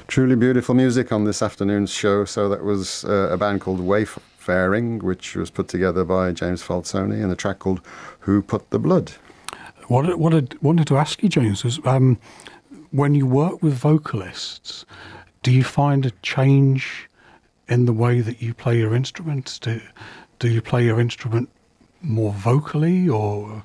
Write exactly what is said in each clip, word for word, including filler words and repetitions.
Truly beautiful music on this afternoon's show. So that was uh, a band called Wayfaring, which was put together by James Falzoni, and a track called Who Put the Blood. What, what I wanted to ask you, James, was um, when you work with vocalists, do you find a change in the way that you play your instruments? Do, do you play your instrument more vocally or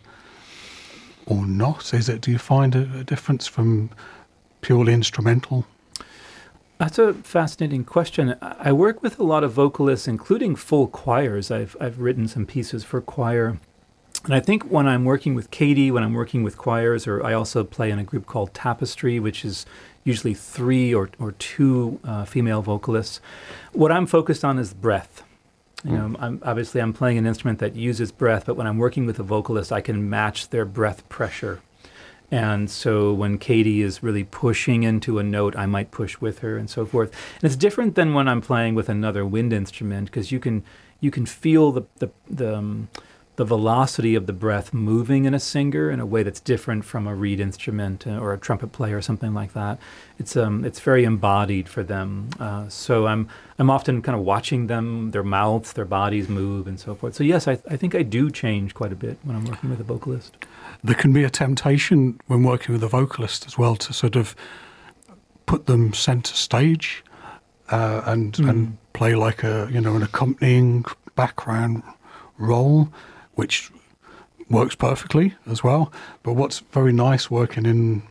or not? Is it? Do you find a, a difference from purely instrumental? That's a fascinating question. I work with a lot of vocalists, including full choirs. I've I've written some pieces for choir. And I think when I'm working with Katie, when I'm working with choirs, or I also play in a group called Tapestry, which is usually three or, or two uh, female vocalists, what I'm focused on is breath. You know, I'm, obviously I'm playing an instrument that uses breath, but when I'm working with a vocalist, I can match their breath pressure. And so when Katie is really pushing into a note, I might push with her and so forth. And it's different than when I'm playing with another wind instrument, because you can you can feel the the the, um, the velocity of the breath moving in a singer in a way that's different from a reed instrument or a trumpet player or something like that. It's um it's very embodied for them. Uh, so I'm I'm often kind of watching them, their mouths, their bodies move and so forth. So yes, I I think I do change quite a bit when I'm working with a vocalist. There can be a temptation when working with a vocalist as well to sort of put them centre stage uh, and mm. and play like a you know an accompanying background role, which works perfectly as well. But what's very nice working in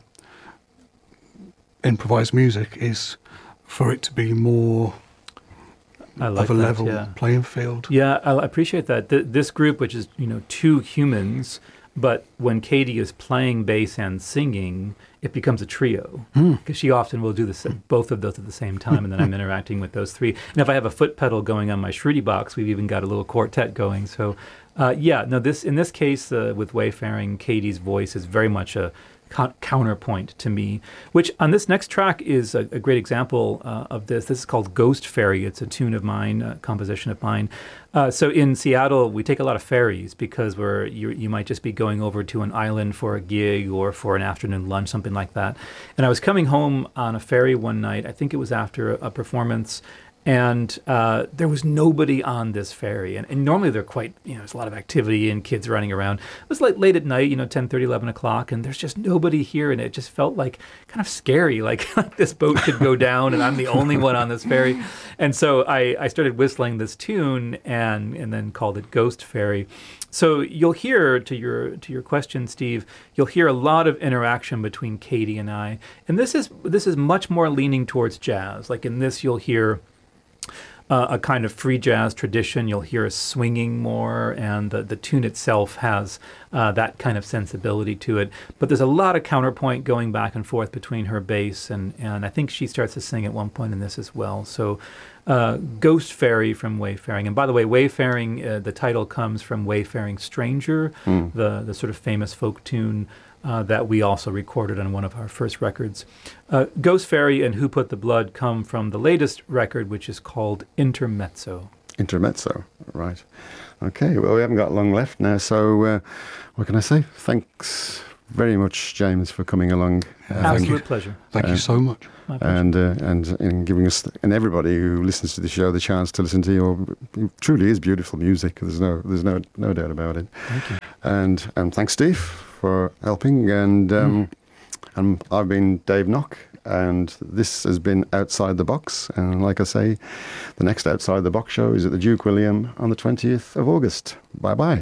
improvised music is for it to be more I like of a that, level yeah. playing field. Yeah, I appreciate that. Th- this group, which is you know two humans, but when Katie is playing bass and singing, it becomes a trio, because mm. she often will do this, both of those at the same time, and then I'm interacting with those three. And if I have a foot pedal going on my Shruti box, we've even got a little quartet going. So, uh, yeah, no, this in this case uh, with Wayfaring, Katie's voice is very much a co- counterpoint to me, which on this next track is a, a great example uh, of this. This is called Ghost Ferry. It's a tune of mine, a composition of mine. Uh, so in Seattle, we take a lot of ferries because we're you, you might just be going over to an island for a gig or for an afternoon lunch, something like that. And I was coming home on a ferry one night. I think it was after a, a performance, and uh, there was nobody on this ferry. And, and normally they're quite, you know, there's a lot of activity and kids running around. It was like late at night, you know, ten thirty, eleven o'clock, and there's just nobody here. And it just felt like kind of scary, like, like this boat could go down and I'm the only one on this ferry. And so I, I started whistling this tune and and then called it Ghost Ferry. So you'll hear, to your to your question, Steve, you'll hear a lot of interaction between Katie and I. And this is this is much more leaning towards jazz. Like in this, you'll hear Uh, a kind of free jazz tradition. You'll hear us swinging more, and the, the tune itself has uh, that kind of sensibility to it. But there's a lot of counterpoint going back and forth between her bass, and, and I think she starts to sing at one point in this as well. So uh, Ghost Ferry from Wayfaring. And by the way, Wayfaring, uh, the title comes from Wayfaring Stranger, mm. the, the sort of famous folk tune Uh, that we also recorded on one of our first records. Uh, Ghost Ferry and Who Put the Blood come from the latest record, which is called Intermezzo. Intermezzo, right. Okay, well, we haven't got long left now, so uh, what can I say? Thanks very much, James, for coming along. Uh, Absolute pleasure. Thank uh, you so much. My pleasure. And, uh, and in giving us, and everybody who listens to the show, the chance to listen to your, it truly is beautiful music. There's no, there's no, no doubt about it. Thank you. And, and thanks, Steve, for helping, and um, mm. and I've been Dave Knock, and this has been Outside the Box. And like I say, the next Outside the Box show is at the Duke William on the twentieth of August. Bye bye.